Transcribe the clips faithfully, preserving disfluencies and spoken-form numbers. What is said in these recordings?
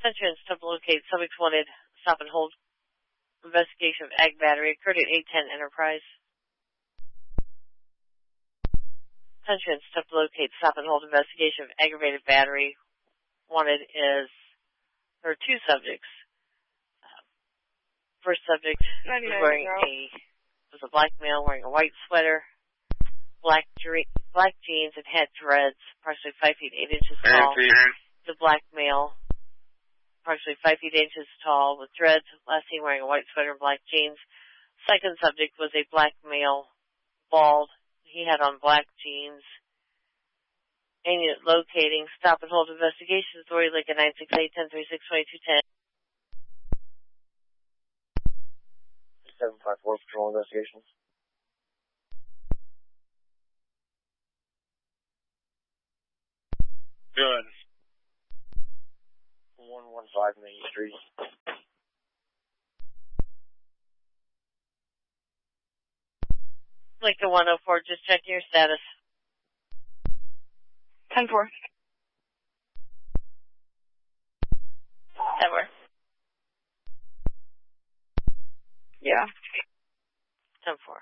Central to locate subject wanted. Stop and hold. Investigation of ag battery occurred at eight ten Enterprise. Central to locate. Stop and hold. Investigation of aggravated battery wanted is there are two subjects. Uh, first subject was wearing a was a black male wearing a white sweater, black dre- black jeans, and had dreads, approximately five feet eight inches tall. The black male, approximately five feet eight inches tall, with dreads, last seen wearing a white sweater and black jeans. Second subject was a black male, bald. He had on black jeans. And unit locating, stop and hold investigation, authority Lincoln nine six eight, ten thirty-six, twenty-two ten. seven five four patrol investigations. Good. one one five Main Street. Lincoln one oh four, just checking your status. ten four. ten four. Yeah. ten four.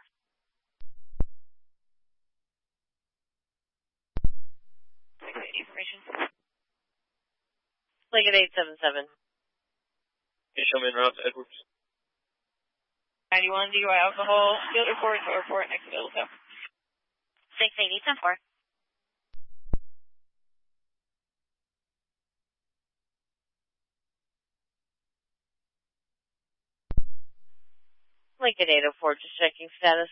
Information. Lincoln eight seven seven. Can you show me en route to Edwards? ninety-one D U I alcohol, field report, or report next to Bill. six eighty, ten four. Lincoln eight oh four, just checking status.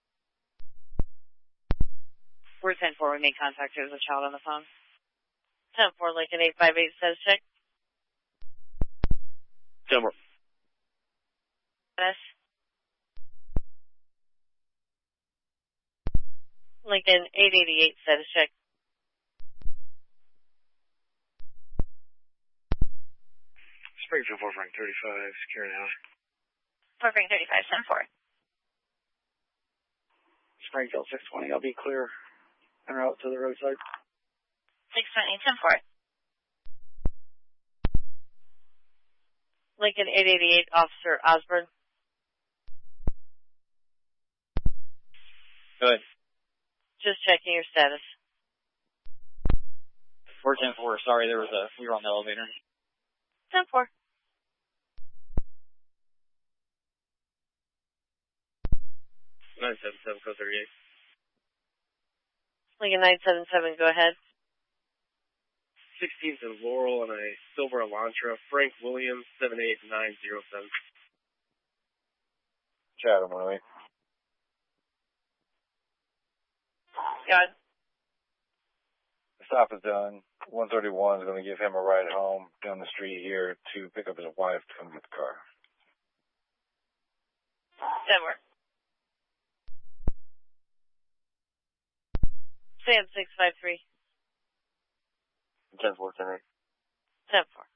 We're ten four, we made contact. There was a child on the phone. ten four, Lincoln eight five eight, status check. ten four. Status. Lincoln eight eighty-eight, status check. Springfield four Frank thirty-five, secure now. four Frank thirty-five, ten four. Springfield six twenty, I'll be clear en route to the roadside. six twenty, ten four. Lincoln eight eighty-eight, Officer Osborne. Good. Just checking your status. We're ten four, sorry, there was a, we were on the elevator. ten four. nine seven seven, code thirty-eight. Lincoln nine seven seven, go ahead. sixteenth and Laurel and a silver Elantra, Frank Williams, seven eight nine zero seven. Chatham, Willie. God. The stop is done. one thirty-one is going to give him a ride home down the street here to pick up his wife to come get the car. ten four. Sam six five three. ten four, ten eight. ten four.